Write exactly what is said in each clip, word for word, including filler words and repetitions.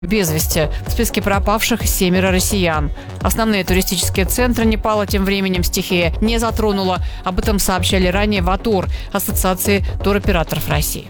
Без вести. В списке пропавших семеро россиян. Основные туристические центры Непала тем временем стихия не затронула. Об этом сообщали ранее в АТОР, Ассоциации туроператоров России.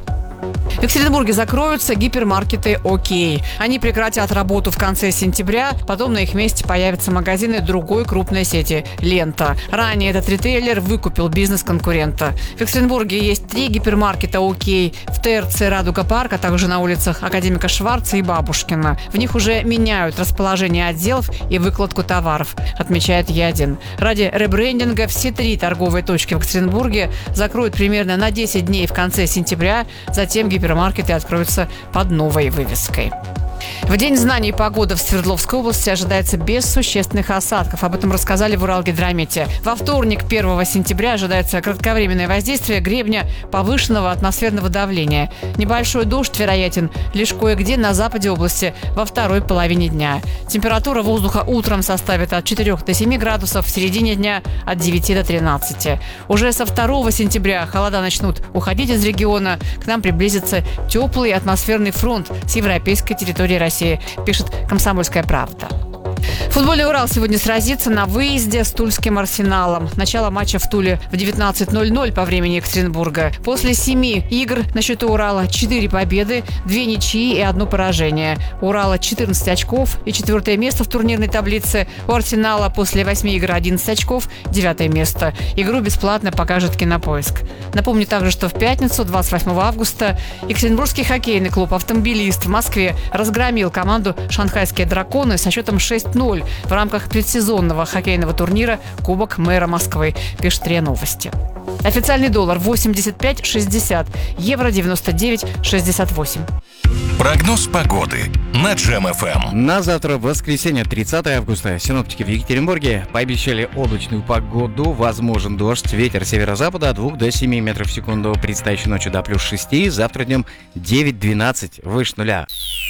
В Екатеринбурге закроются гипермаркеты «Окей». Они прекратят работу в конце сентября, потом на их месте появятся магазины другой крупной сети «Лента». Ранее этот ритейлер выкупил бизнес конкурента. В Екатеринбурге есть три гипермаркета «Окей» в ТРЦ «Радуга Парк», а также на улицах Академика Шварца и Бабушкина. В них уже меняют расположение отделов и выкладку товаров, отмечает Е один. Ради ребрендинга все три торговые точки в Екатеринбурге закроют примерно на десять дней в конце сентября, затем гипермаркеты откроются под новой вывеской. В День знаний погода в Свердловской области ожидается без существенных осадков. Об этом рассказали в Уралгидромете. Во вторник, первого сентября, ожидается кратковременное воздействие гребня повышенного атмосферного давления. Небольшой дождь вероятен лишь кое-где на западе области во второй половине дня. Температура воздуха утром составит от четырёх до семи градусов, в середине дня от девяти до тринадцати. Уже со второго сентября холода начнут уходить из региона. К нам приблизится теплый атмосферный фронт с европейской территории России, пишет «Комсомольская правда». Футбольный «Урал» сегодня сразится на выезде с тульским «Арсеналом». Начало матча в Туле в девятнадцать ноль ноль по времени Екатеринбурга. После семи игр на счету «Урала» четыре победы, две ничьи и одно поражение. У «Урала» четырнадцать очков и четвертое место в турнирной таблице. У «Арсенала» после восьми игр одиннадцать очков, девятое место. Игру бесплатно покажет Кинопоиск. Напомню также, что в пятницу, двадцать восьмого августа, Екатеринбургский хоккейный клуб «Автомобилист» в Москве разгромил команду «Шанхайские драконы» со счетом шесть ноль в рамках предсезонного хоккейного турнира «Кубок мэра Москвы», пишет РИА Новости. Официальный доллар восемьдесят пять шестьдесят, евро девяносто девять шестьдесят восемь. Прогноз погоды на Джем эф эм. На завтра, воскресенье, тридцатого августа, синоптики в Екатеринбурге пообещали облачную погоду, возможен дождь, ветер северо-запада от двух до семи метров в секунду, предстоящей ночью до плюс шести, завтра днем девять-двенадцать, выше нуля.